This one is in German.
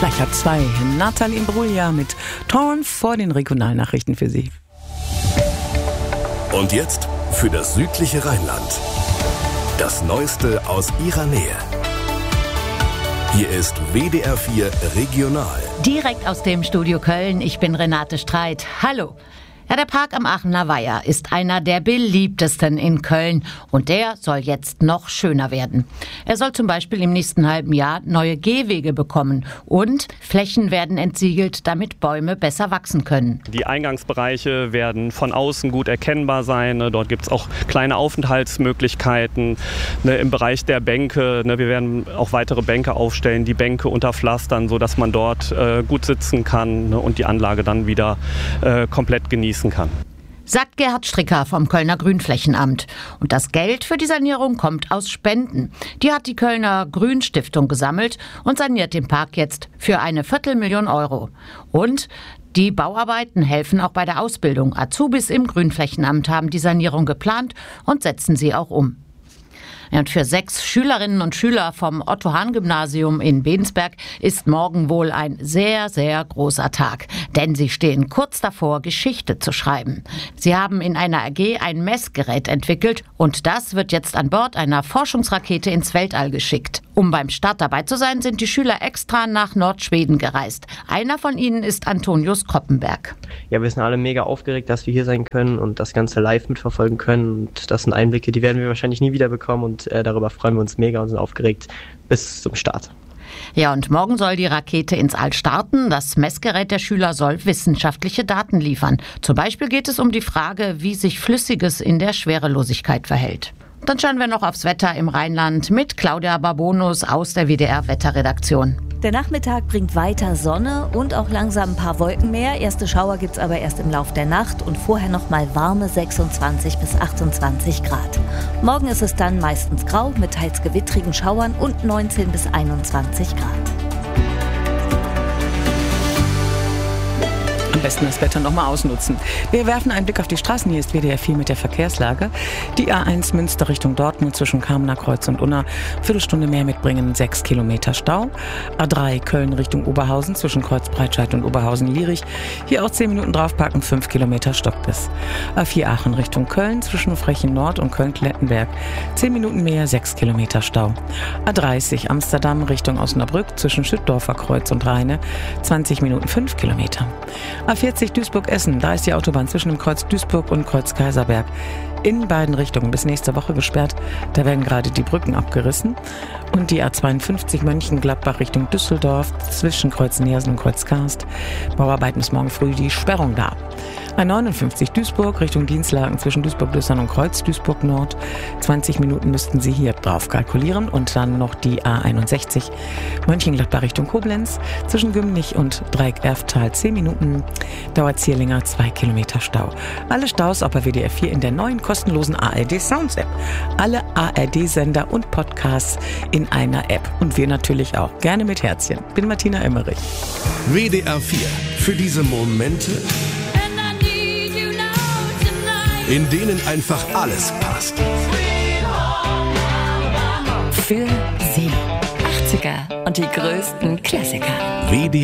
Gleich ab 2. Nathalie Imbruglia mit Torn vor den Regionalnachrichten für Sie. Und jetzt für das südliche Rheinland. Das Neueste aus ihrer Nähe. Hier ist WDR 4 Regional. Direkt aus dem Studio Köln, ich bin Renate Streit. Hallo. Ja, der Park am Aachener Weiher ist einer der beliebtesten in Köln und der soll jetzt noch schöner werden. Er soll zum Beispiel im nächsten halben Jahr neue Gehwege bekommen und Flächen werden entsiegelt, damit Bäume besser wachsen können. Die Eingangsbereiche werden von außen gut erkennbar sein. Dort gibt es auch kleine Aufenthaltsmöglichkeiten. Im Bereich der Bänke, wir werden auch weitere Bänke aufstellen, die Bänke unterpflastern, sodass man dort gut sitzen kann und die Anlage dann wieder komplett genießen kann. Sagt Gerhard Stricker vom Kölner Grünflächenamt. Und das Geld für die Sanierung kommt aus Spenden. Die hat die Kölner Grünstiftung gesammelt und saniert den Park jetzt für 250.000 Euro. Und die Bauarbeiten helfen auch bei der Ausbildung. Azubis im Grünflächenamt haben die Sanierung geplant und setzen sie auch um. Und für 6 Schülerinnen und Schüler vom Otto-Hahn-Gymnasium in Bensberg ist morgen wohl ein sehr, sehr großer Tag. Denn sie stehen kurz davor, Geschichte zu schreiben. Sie haben in einer AG ein Messgerät entwickelt und das wird jetzt an Bord einer Forschungsrakete ins Weltall geschickt. Um beim Start dabei zu sein, sind die Schüler extra nach Nordschweden gereist. Einer von ihnen ist Antonius Koppenberg. Ja, wir sind alle mega aufgeregt, dass wir hier sein können und das Ganze live mitverfolgen können. Und das sind Einblicke, die werden wir wahrscheinlich nie wieder bekommen und darüber freuen wir uns mega und sind aufgeregt bis zum Start. Ja, und morgen soll die Rakete ins All starten. Das Messgerät der Schüler soll wissenschaftliche Daten liefern. Zum Beispiel geht es um die Frage, wie sich Flüssiges in der Schwerelosigkeit verhält. Dann schauen wir noch aufs Wetter im Rheinland mit Claudia Barbonus aus der WDR-Wetterredaktion. Der Nachmittag bringt weiter Sonne und auch langsam ein paar Wolken mehr. Erste Schauer gibt's aber erst im Lauf der Nacht und vorher noch mal warme 26 bis 28 Grad. Morgen ist es dann meistens grau mit teils gewittrigen Schauern und 19 bis 21 Grad. Am besten das Wetter nochmal ausnutzen. Wir werfen einen Blick auf die Straßen. Hier ist WDR 4 mit der Verkehrslage. Die A1 Münster Richtung Dortmund zwischen Kamener Kreuz und Unna. Viertelstunde mehr mitbringen, 6 Kilometer Stau. A3 Köln Richtung Oberhausen zwischen Kreuzbreitscheid und Oberhausen-Lierich. Hier auch 10 Minuten draufpacken, 5 Kilometer Stockbiss. A4 Aachen Richtung Köln zwischen Frechen Nord und Köln-Klettenberg. 10 Minuten mehr, 6 Kilometer Stau. A30 Amsterdam Richtung Osnabrück zwischen Schüttdorfer Kreuz und Rheine. 20 Minuten, 5 Kilometer. A40 Duisburg-Essen, da ist die Autobahn zwischen dem Kreuz Duisburg und Kreuz Kaiserberg in beiden Richtungen bis nächste Woche gesperrt. Da werden gerade die Brücken abgerissen. Und die A52 Mönchengladbach Richtung Düsseldorf zwischen Kreuz Neersen und Kreuz Karst. Bauarbeiten bis morgen früh die Sperrung da. A59 Duisburg Richtung Dienstlaken zwischen Duisburg-Lüssern und Kreuz Duisburg-Nord. 20 Minuten müssten Sie hier drauf kalkulieren. Und dann noch die A61 Mönchengladbach Richtung Koblenz zwischen Gümnich und Dreieck-Erftal. 10 Minuten dauert es hier länger, 2 Kilometer Stau. Alle Staus auch bei WDR 4 in der neuen kostenlosen ARD Sounds App. Alle ARD-Sender und Podcasts in einer App. Und wir natürlich auch. Gerne mit Herzchen. Bin Martina Emmerich. WDR 4 für diese Momente, in denen einfach alles passt. Für Sie. 80er und die größten Klassiker. WDR